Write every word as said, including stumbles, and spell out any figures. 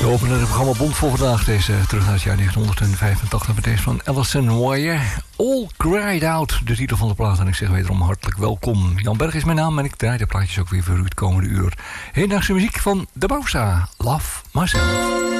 We openen het programma Bond voor vandaag. Deze terug naar het jaar negentien vijfentachtig met deze van Alison Wire. All Cried Out, de titel van de plaat. En ik zeg wederom hartelijk welkom. Jan Berg is mijn naam en ik draai de plaatjes ook weer voor u het komende uur. Hedendaagse muziek van De Bosa, Love Myself.